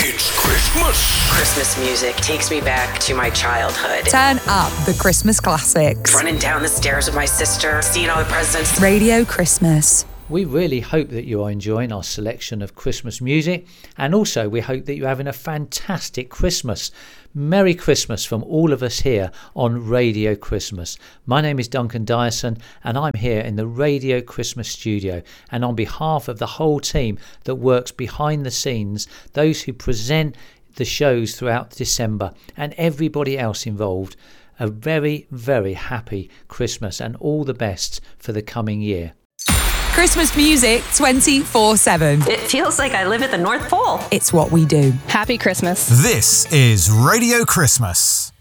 It's Christmas. Christmas music takes me back to my childhood. Turn up the Christmas classics. Running down the stairs with my sister, seeing all the presents. Radio Christmas. We really hope that you are enjoying our selection of Christmas music, and also we hope that you're having a fantastic Christmas. Merry Christmas from all of us here on Radio Christmas. My name is Duncan Dyson and I'm here in the Radio Christmas studio, and on behalf of the whole team that works behind the scenes, those who present the shows throughout December and everybody else involved, a very, very happy Christmas and all the best for the coming year. Christmas music 24/7. It feels like I live at the North Pole. It's what we do. Happy Christmas. This is Radio Christmas.